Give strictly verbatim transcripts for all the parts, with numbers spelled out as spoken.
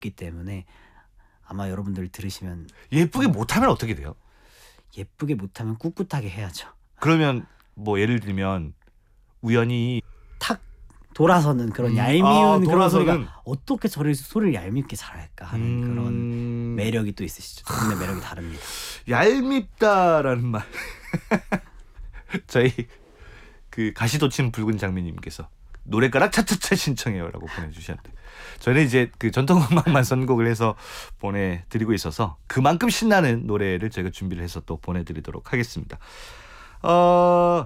없기 때문에 아마 여러분들 들으시면 예쁘게 못하면 어떻게 돼요? 예쁘게 못하면 꿋꿋하게 해야죠. 그러면 뭐 예를 들면 우연히 탁 돌아서는 그런 음, 얄미운 아, 그런 돌아서는. 소리가 어떻게 저를 소리를 얄밉게 잘할까 하는 음... 그런 매력이 또 있으시죠. 저분의 매력이 다릅니다. 얄밉다라는 말. 저희 그 가시도친 붉은 장미님께서 노래가락 차차차 신청해요라고 보내주셨는데 저는 이제 그 전통음악만 선곡을 해서 보내드리고 있어서 그만큼 신나는 노래를 저희가 준비를 해서 또 보내드리도록 하겠습니다. 어,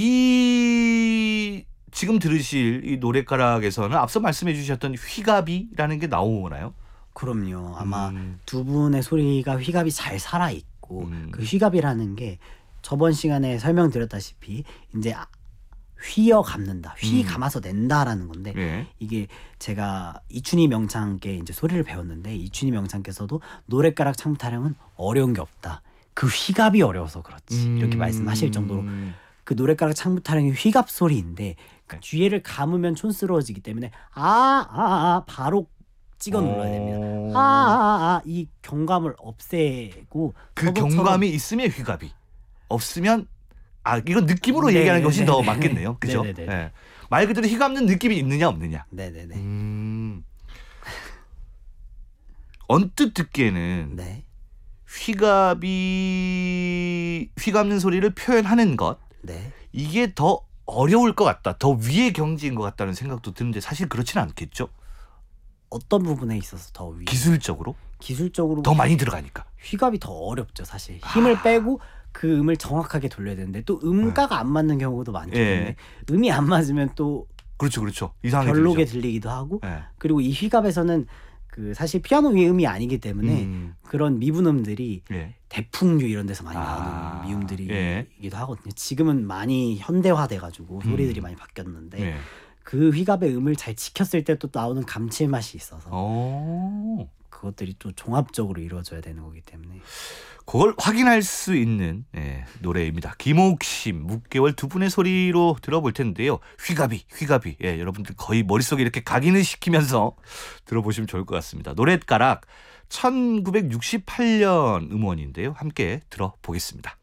이 지금 들으실 이 노래가락에서는 앞서 말씀해 주셨던 휘가비라는 게 나오나요? 그럼요. 아마 음. 두 분의 소리가 휘갑이 잘 살아있고 음. 그 휘갑이라는 게 저번 시간에 설명드렸다시피 이제 휘어 감는다, 휘 음. 감아서 낸다라는 건데 예. 이게 제가 이춘희 명창께 이제 소리를 배웠는데 이춘희 명창께서도 노랫가락 창부 타령은 어려운 게 없다. 그 휘갑이 어려워서 그렇지 음. 이렇게 말씀하실 정도로 그 노랫가락 창부 타령이 휘갑 소리인데 그 뒤에를 감으면 촌스러워지기 때문에 아아아 아, 아, 바로 찍어 눌러야 됩니다. 어... 아아아 이 경감을 없애고 그 서로 경감이 있으면 휘갑이 없으면 아 이건 느낌으로 네, 얘기하는 것이 네, 더 네. 맞겠네요. 그죠? 네, 네, 네. 예. 말 그대로 휘감는 느낌이 있느냐 없느냐. 네네네. 음... 언뜻 듣기에는 네. 휘갑이 휘감는 소리를 표현하는 것 네. 이게 더 어려울 것 같다. 더 위의 경지인 것 같다는 생각도 드는데 사실 그렇지는 않겠죠? 어떤 부분에 있어서 더 위? 기술적으로? 기술적으로 더 많이 들어가니까. 휘갑이 더 어렵죠 사실. 힘을 아... 빼고 그 음을 정확하게 돌려야 되는데 또 음가가 안 맞는 경우도 많기 예. 때문에 음이 안 맞으면 또 그렇죠, 그렇죠. 이상하게 별로게 들리죠. 들리기도 하고 예. 그리고 이 휘갑에서는 그 사실 피아노 위 음이 아니기 때문에 음... 그런 미분음들이 예. 대풍류 이런 데서 많이 아... 나오는 미음들이기도 예. 하거든요. 지금은 많이 현대화돼가지고 소리들이 음... 많이 바뀌었는데 예. 그 휘갑의 음을 잘 지켰을 때 또 나오는 감칠맛이 있어서 오... 그것들이 또 종합적으로 이루어져야 되는 거기 때문에 그걸 확인할 수 있는 예, 노래입니다. 김옥심, 묵개월 두 분의 소리로 들어볼 텐데요. 휘가비, 휘가비. 예, 여러분들 거의 머릿속에 이렇게 각인을 시키면서 들어보시면 좋을 것 같습니다. 노랫가락 천구백육십팔 년 음원인데요. 함께 들어보겠습니다.